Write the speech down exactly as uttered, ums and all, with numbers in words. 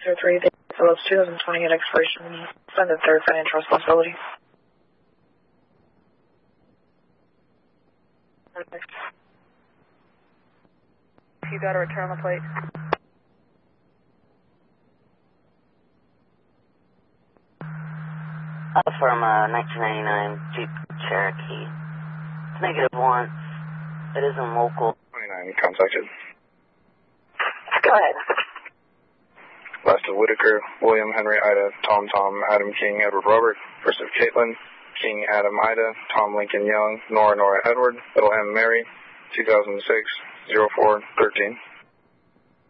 oh three, Phillips, twenty twenty at expiration, send the third financial responsibility. You got to return the plate. Uh, from uh, nineteen ninety-nine Jeep Cherokee. It's negative one. It isn't local. twenty-nine contacted. Go ahead. Last of Whitaker, William Henry Ida, Tom Tom, Adam King, Edward Robert. First of Caitlin, King Adam Ida, Tom Lincoln Young, Nora Nora Edward, Little M Mary, two thousand six, oh four thirteen.